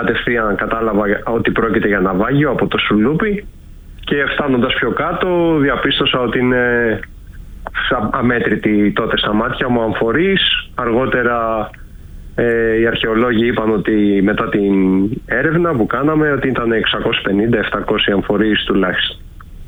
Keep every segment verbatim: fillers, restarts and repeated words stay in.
κατευθείαν κατάλαβα ότι πρόκειται για ναυάγιο από το σουλούπι και φτάνοντας πιο κάτω διαπίστωσα ότι είναι αμέτρητη τότε στα μάτια μου αμφορείς. Αργότερα ε, οι αρχαιολόγοι είπαν ότι μετά την έρευνα που κάναμε ότι ήταν εξακόσιες πενήντα με επτακόσιες αμφορείς τουλάχιστον.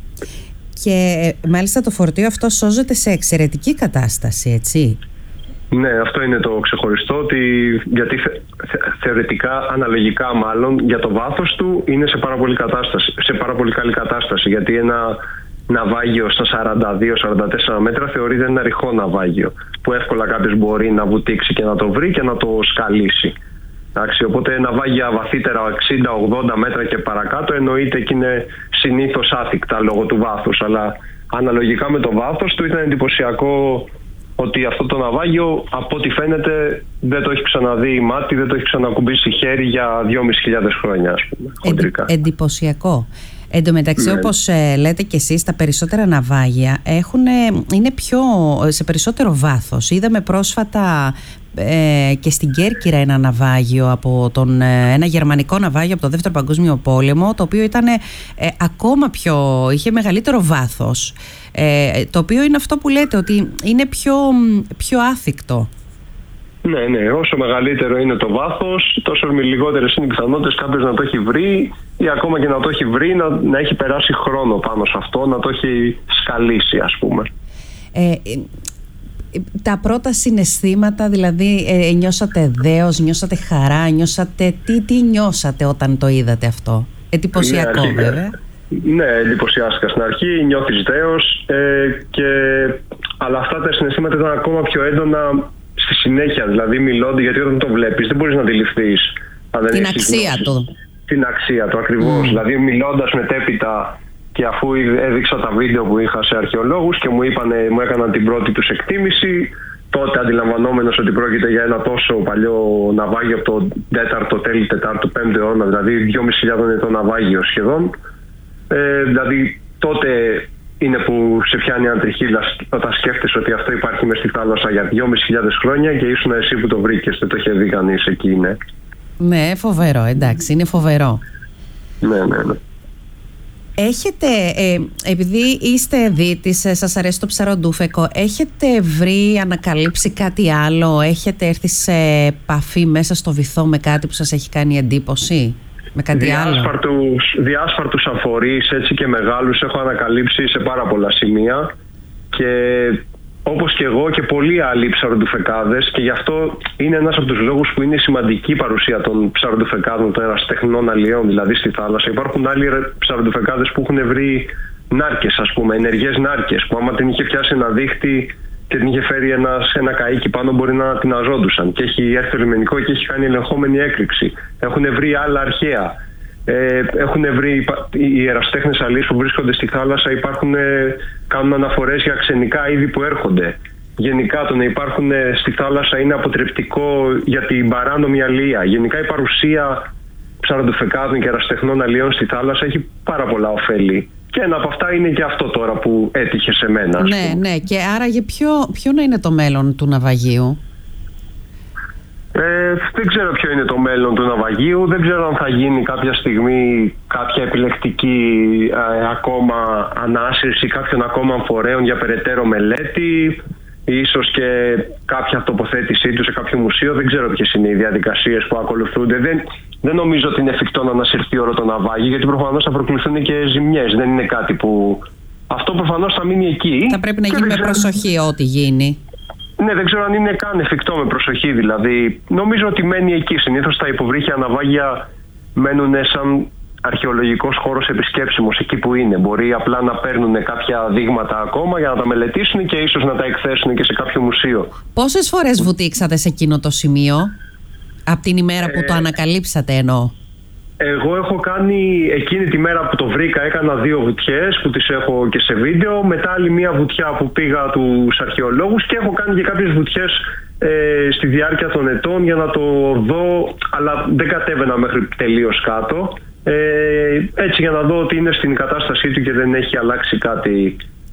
Και μάλιστα το φορτίο αυτό σώζεται σε εξαιρετική κατάσταση, έτσι? Ναι, αυτό είναι το ξεχωριστό, ότι γιατί θε, θε, θεωρητικά, αναλογικά μάλλον, για το βάθος του είναι σε πάρα πολύ, κατάσταση, σε πάρα πολύ καλή κατάσταση, γιατί ένα ναυάγιο στα σαράντα δύο σαράντα τέσσερα μέτρα θεωρείται ένα ρηχό ναυάγιο, που εύκολα κάποιος μπορεί να βουτήξει και να το βρει και να το σκαλίσει. Εντάξει, οπότε ναυάγια βαθύτερα εξήντα ογδόντα μέτρα και παρακάτω εννοείται και είναι συνήθως άθικτα λόγω του βάθους, αλλά αναλογικά με το βάθος του ήταν εντυπωσιακό ότι αυτό το ναυάγιο, από ό,τι φαίνεται, δεν το έχει ξαναδεί μάτι, δεν το έχει ξανακουμπήσει χέρι για δυόμισι χιλιάδες χρόνια, ας πούμε, χοντρικά. Εντι, εντυπωσιακό. Εν τω μεταξύ, ναι, όπως ε, λέτε κι εσείς, τα περισσότερα ναυάγια έχουν, είναι πιο, σε περισσότερο βάθος. Είδαμε πρόσφατα ε, και στην Κέρκυρα ένα ναυάγιο, από τον, ε, ένα γερμανικό ναυάγιο από το Δεύτερο Παγκόσμιο Πόλεμο, το οποίο ήταν ε, ακόμα πιο, είχε μεγαλύτερο βάθος. Ε, το οποίο είναι αυτό που λέτε, ότι είναι πιο, πιο άθικτο. Ναι, ναι. Όσο μεγαλύτερο είναι το βάθος, τόσο λιγότερες είναι οι πιθανότητες κάποιος να το έχει βρει, ή ακόμα και να το έχει βρει, να, να έχει περάσει χρόνο πάνω σε αυτό, να το έχει σκαλίσει, ας πούμε. Ε, τα πρώτα συναισθήματα, δηλαδή, ε, νιώσατε δέος, νιώσατε χαρά, νιώσατε, τι, τι νιώσατε όταν το είδατε αυτό? Εντυπωσιακό, ναι, βέβαια. Ναι, εντυπωσιάστηκα στην αρχή, νιώθεις δέος, ε, και... αλλά αυτά τα συναισθήματα ήταν ακόμα πιο έντονα στη συνέχεια, δηλαδή μιλώνται, γιατί όταν το βλέπεις δεν μπορείς να αντιληφθείς την αξία του. Την αξία του, ακριβώς. Mm. Δηλαδή μιλώντας μετέπειτα, και αφού έδειξα τα βίντεο που είχα σε αρχαιολόγους και μου, είπανε, μου έκαναν την πρώτη τους εκτίμηση, τότε αντιλαμβανόμενος ότι πρόκειται για ένα τόσο παλιό ναυάγιο από το τέταρτο, τέλη τετάρτου, πέμπτο αιώνα, δηλαδή δυόμισι χιλιάδες ετών ναυάγιο σχεδόν. Ε, δηλαδή τότε είναι που σε πιάνει αντριχίλα όταν σκέφτεσαι ότι αυτό υπάρχει μες στη θάλασσα για δυόμισι χιλιάδες χρόνια και ήσουν εσύ που το βρήκες, δεν το είχε δει κανείς εκεί, ναι. Ναι, φοβερό, εντάξει, είναι φοβερό. Ναι, ναι, ναι. Έχετε, ε, επειδή είστε δίτης, σας αρέσει το ψαροντούφεκο, έχετε βρει, ανακαλύψει κάτι άλλο, έχετε έρθει σε επαφή μέσα στο βυθό με κάτι που σας έχει κάνει εντύπωση? Με κάτι διάσπαρτους, άλλο. Διάσπαρτους αφορείς, έτσι και μεγάλους, έχω ανακαλύψει σε πάρα πολλά σημεία, και όπως και εγώ και πολλοί άλλοι ψαροντουφεκάδες, και γι' αυτό είναι ένας από τους λόγους που είναι σημαντική η παρουσία των ψαροντουφεκάδων, των ερασιτεχνών αλλιέων δηλαδή στη θάλασσα. Υπάρχουν άλλοι ψαροντουφεκάδες που έχουν βρει νάρκες, ας πούμε, ενεργές νάρκες, που άμα την είχε πιάσει ένα δίχτυ και την είχε φέρει ένα, ένα καΐκι πάνω, μπορεί να την αζώντουσαν. Και έχει έρθει το λιμενικό και έχει κάνει ελεγχόμενη έκρηξη. Έχουν βρει άλλα αρχαία. Ε, έχουν βρει οι ερασιτέχνες αλίες που βρίσκονται στη θάλασσα, υπάρχουν, κάνουν αναφορές για ξενικά είδη που έρχονται. Γενικά το να υπάρχουν στη θάλασσα είναι αποτρεπτικό για την παράνομη αλία. Γενικά η παρουσία ψαροντουφεκάδων και ερασιτεχνών αλιών στη θάλασσα έχει πάρα πολλά ωφέλη. Και ένα από αυτά είναι και αυτό τώρα που έτυχε σε μένα. Ναι, ναι. Και άραγε ποιο, ποιο να είναι το μέλλον του ναυαγίου? Ε, δεν ξέρω ποιο είναι το μέλλον του ναυαγίου. Δεν ξέρω αν θα γίνει κάποια στιγμή κάποια επιλεκτική ε, ακόμα ανάσυρση κάποιων ακόμα φορέων για περαιτέρω μελέτη, ίσως και κάποια τοποθέτησή του σε κάποιο μουσείο. Δεν ξέρω ποιες είναι οι διαδικασίες που ακολουθούνται. Δεν, δεν νομίζω ότι είναι εφικτό να ανασυρθεί όλο το ναυάγιο, γιατί προφανώς θα προκληθούν και ζημιές. Δεν είναι κάτι που... Αυτό προφανώς θα μείνει εκεί. Θα πρέπει να γίνει με προσοχή ό,τι γίνει. Ναι, δεν ξέρω αν είναι καν εφικτό με προσοχή. Δηλαδή, νομίζω ότι μένει εκεί. Συνήθως τα υποβρύχια ναυάγια μένουν σαν αρχαιολογικός χώρος επισκέψιμος εκεί που είναι. Μπορεί απλά να παίρνουν κάποια δείγματα ακόμα για να τα μελετήσουν και ίσως να τα εκθέσουν και σε κάποιο μουσείο. Πόσες φορές βουτήξατε σε εκείνο το σημείο, από την ημέρα που ε... το ανακαλύψατε εννοώ? Εγώ έχω κάνει εκείνη τη μέρα που το βρήκα, έκανα δύο βουτιές που τις έχω και σε βίντεο. Μετά άλλη μία βουτιά που πήγα τους αρχαιολόγους, και έχω κάνει και κάποιες βουτιές ε, στη διάρκεια των ετών για να το δω, αλλά δεν κατέβαινα μέχρι τελείως κάτω. Ε, έτσι για να δω ότι είναι στην κατάστασή του και δεν έχει αλλάξει κάτι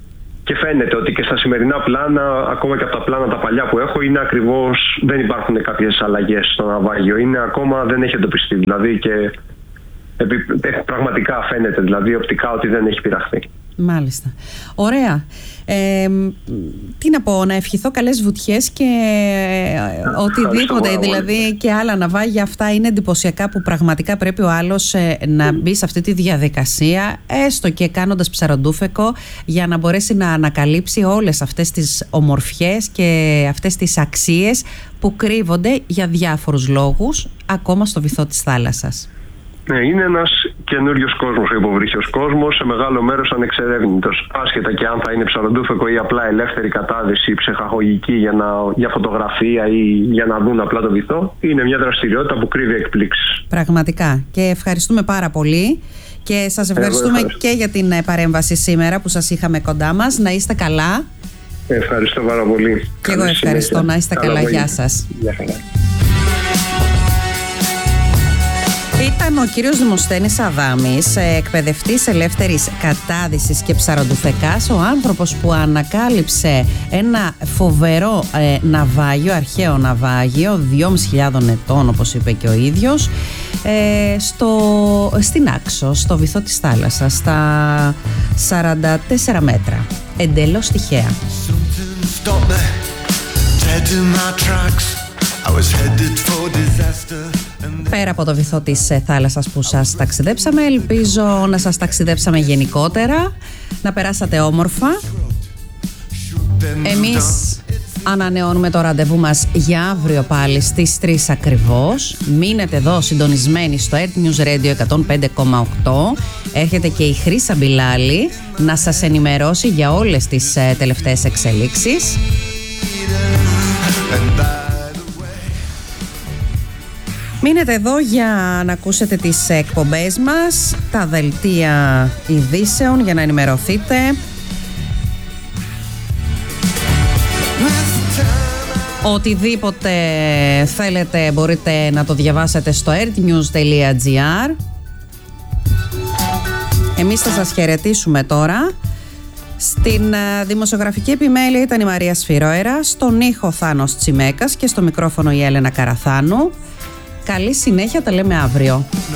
και φαίνεται ότι και στα σημερινά πλάνα, ακόμα και από τα πλάνα τα παλιά που έχω, είναι ακριβώς, δεν υπάρχουν κάποιες αλλαγές στο ναυάγιο. Είναι ακόμα, δεν έχει εντοπιστεί δηλαδή και πραγματικά φαίνεται δηλαδή οπτικά ότι δεν έχει πειραχθεί. Μάλιστα. Ωραία. Ε, τι να πω, να ευχηθώ καλές βουτιές και οτιδήποτε, δηλαδή και άλλα ναυάγια. Αυτά είναι εντυπωσιακά που πραγματικά πρέπει ο άλλος ε, να μπει σε αυτή τη διαδικασία, έστω και κάνοντας ψαροντούφεκο, για να μπορέσει να ανακαλύψει όλες αυτές τις ομορφιές και αυτές τις αξίες που κρύβονται για διάφορους λόγους ακόμα στο βυθό της θάλασσας. Ναι, είναι ένας καινούριος κόσμος, ο υποβρύχιος κόσμος, σε μεγάλο μέρος ανεξερεύνητος. Άσχετα και αν θα είναι ψαροντούφεκο ή απλά ελεύθερη κατάδυση ψυχαγωγική για, να, για φωτογραφία ή για να δουν απλά το βυθό, είναι μια δραστηριότητα που κρύβει εκπλήξεις. Πραγματικά. Και ευχαριστούμε πάρα πολύ. Και σας ευχαριστούμε και για την παρέμβαση σήμερα που σας είχαμε κοντά μας. Να είστε καλά. Ευχαριστώ πάρα πολύ. Και εγώ ευχαριστώ. Συνέχεια. Να είστε καλά. καλά. Γεια σας. Γεια χαρά. Ήταν ο κύριος Δημοσθένης Αδάμης, εκπαιδευτής ελεύθερης κατάδυσης και ψαροντουφεκάς, ο άνθρωπος που ανακάλυψε ένα φοβερό ε, ναυάγιο, αρχαίο ναυάγιο, δυόμισι χιλιάδες ετών όπως είπε και ο ίδιος, ε, στο, στην Άξο, στο βυθό της θάλασσας, στα σαράντα τέσσερα μέτρα, εντελώς τυχαία. Πέρα από το βυθό της θάλασσας που σας ταξιδέψαμε, ελπίζω να σας ταξιδέψαμε γενικότερα, να περάσατε όμορφα. Εμείς ανανεώνουμε το ραντεβού μας για αύριο πάλι στις τρεις ακριβώς. Μείνετε εδώ συντονισμένοι στο Earth News Radio εκατόν πέντε κόμμα οκτώ. Έρχεται και η Χρύσα Μπιλάλη να σας ενημερώσει για όλες τις ε, τελευταίες εξελίξεις. Μείνετε εδώ για να ακούσετε τις εκπομπές μας, τα δελτία ειδήσεων για να ενημερωθείτε. Οτιδήποτε θέλετε μπορείτε να το διαβάσετε στο earthnews τελεία gr. Εμείς θα σας χαιρετήσουμε τώρα. Στην δημοσιογραφική επιμέλεια ήταν η Μαρία Σφυρόερα, στον ήχο Θάνος Τσιμέκας και στο μικρόφωνο η Έλενα Καραθάνου. Καλή συνέχεια, τα λέμε αύριο.